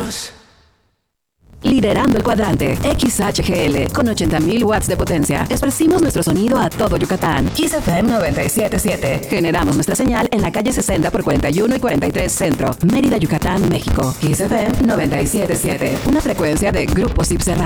Unidos. Liderando el cuadrante, XHGL, con 80.000 watts de potencia. Esparcimos nuestro sonido a todo Yucatán. Kiss FM 97.7. Generamos nuestra señal en la calle 60 por 41 y 43 Centro, Mérida, Yucatán, México. Kiss FM 97.7. Una frecuencia de Grupo Zip Cerrado.